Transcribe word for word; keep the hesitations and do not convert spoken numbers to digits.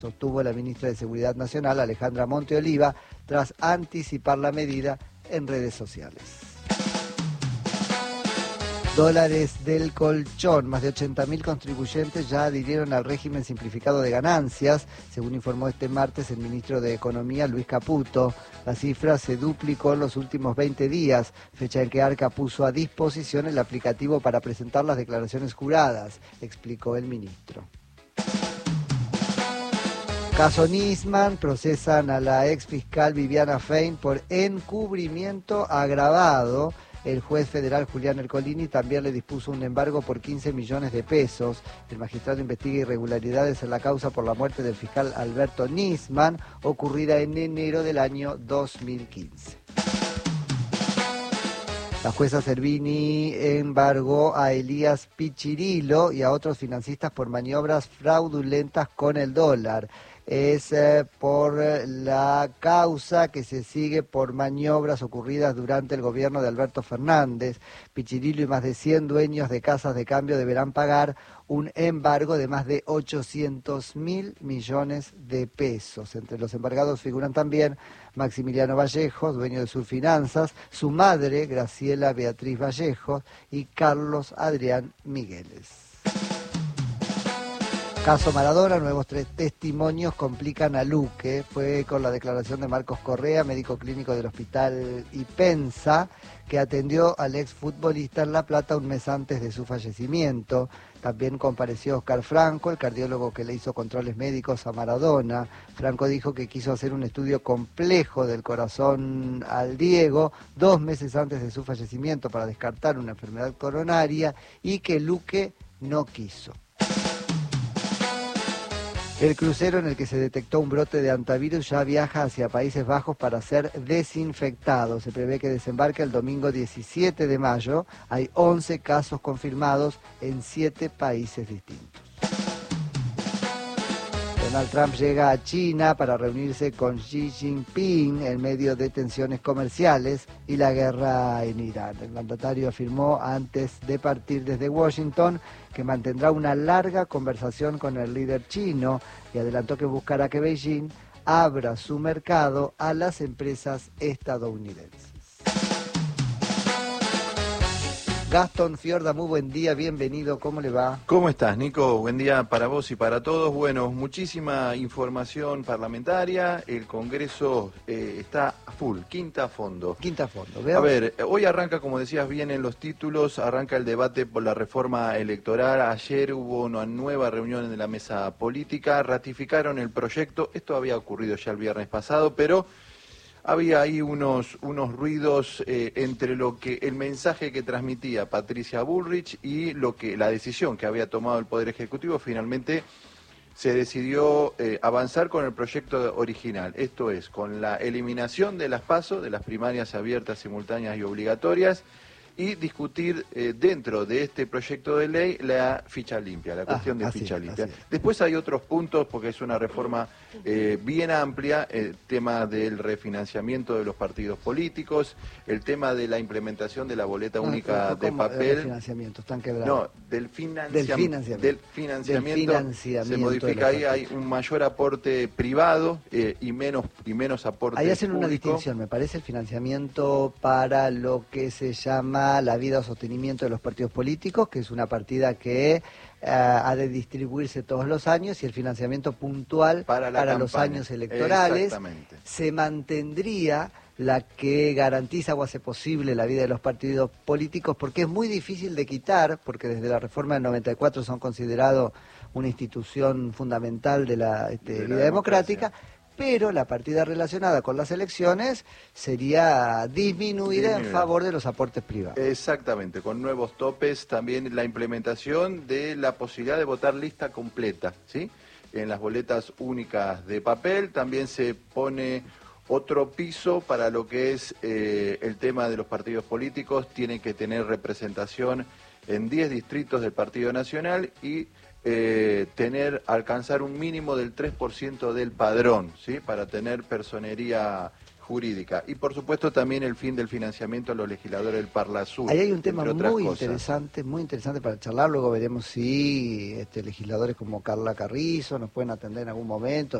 sostuvo la ministra de Seguridad Nacional, Alejandra Monteoliva, tras anticipar la medida en redes sociales. Dólares del colchón. Más de ochenta mil contribuyentes ya adhirieron al régimen simplificado de ganancias, según informó este martes el ministro de Economía, Luis Caputo. La cifra se duplicó en los últimos veinte días, fecha en que Arca puso a disposición el aplicativo para presentar las declaraciones juradas, explicó el ministro. Caso Nisman, procesan a la ex fiscal Viviana Fein por encubrimiento agravado. El juez federal Julián Ercolini también le dispuso un embargo por quince millones de pesos. El magistrado investiga irregularidades en la causa por la muerte del fiscal Alberto Nisman, ocurrida en enero del año dos mil quince. La jueza Servini embargó a Elías Pichirilo y a otros financistas por maniobras fraudulentas con el dólar. Es eh, por la causa que se sigue por maniobras ocurridas durante el gobierno de Alberto Fernández. Pichirilo y más de cien dueños de casas de cambio deberán pagar un embargo de más de ochocientos mil millones de pesos. Entre los embargados figuran también Maximiliano Vallejos, dueño de Surfinanzas, su madre, Graciela Beatriz Vallejos, y Carlos Adrián Migueles. Caso Maradona, nuevos tres testimonios complican a Luque. Fue con la declaración de Marcos Correa, médico clínico del hospital Ipensa, que atendió al exfutbolista en La Plata un mes antes de su fallecimiento. También compareció Oscar Franco, el cardiólogo que le hizo controles médicos a Maradona. Franco dijo que quiso hacer un estudio complejo del corazón al Diego dos meses antes de su fallecimiento para descartar una enfermedad coronaria y que Luque no quiso. El crucero en el que se detectó un brote de hantavirus ya viaja hacia Países Bajos para ser desinfectado. Se prevé que desembarque el domingo diecisiete de mayo. Hay once casos confirmados en siete países distintos. Donald Trump llega a China para reunirse con Xi Jinping en medio de tensiones comerciales y la guerra en Irán. El mandatario afirmó antes de partir desde Washington que mantendrá una larga conversación con el líder chino y adelantó que buscará que Beijing abra su mercado a las empresas estadounidenses. Gastón Fiorda, muy buen día, bienvenido, ¿cómo le va? ¿Cómo estás, Nico? Buen día para vos y para todos. Bueno, muchísima información parlamentaria, el Congreso eh, está a full, quinta a fondo. Quinta a fondo, ¿veo? A ver, hoy arranca, como decías bien en los títulos, arranca el debate por la reforma electoral. Ayer hubo una nueva reunión de la mesa política, ratificaron el proyecto, esto había ocurrido ya el viernes pasado, pero había ahí unos, unos ruidos eh, entre lo que el mensaje que transmitía Patricia Bullrich y lo que la decisión que había tomado el Poder Ejecutivo. Finalmente se decidió eh, avanzar con el proyecto original, esto es, con la eliminación de las PASO, de las primarias abiertas, simultáneas y obligatorias, y discutir eh, dentro de este proyecto de ley la ficha limpia, la cuestión ah, de ficha es, limpia. Después hay otros puntos, porque es una reforma eh, bien amplia, el tema del refinanciamiento de los partidos políticos, el tema de la implementación de la boleta no, única de papel. ¿El financiamiento? ¿Están quebrados? No, del, financiam del financiamiento. Del financiamiento, del financiamiento se modifica ahí, hay un mayor aporte privado eh, y menos y menos aporte Ahí hacen público. Una distinción, me parece, el financiamiento para lo que se llama la vida o sostenimiento de los partidos políticos, que es una partida que uh, ha de distribuirse todos los años, y el financiamiento puntual para, para los años electorales. Se mantendría la que garantiza o hace posible la vida de los partidos políticos, porque es muy difícil de quitar, porque desde la reforma del noventa y cuatro son considerados una institución fundamental de la este, de vida la democrática. democracia. Pero la partida relacionada con las elecciones sería disminuida, disminuida en favor de los aportes privados. Exactamente, con nuevos topes, también la implementación de la posibilidad de votar lista completa, ¿sí? En las boletas únicas de papel también se pone otro piso para lo que es eh, el tema de los partidos políticos. Tienen que tener representación en diez distritos del Partido Nacional y Eh, tener, alcanzar un mínimo del tres por ciento del padrón, ¿sí? Para tener personería jurídica. Y por supuesto también el fin del financiamiento a los legisladores del Parlasur. Ahí hay un tema muy cosas. interesante, muy interesante para charlar. Luego veremos si este, legisladores como Carla Carrizo nos pueden atender en algún momento.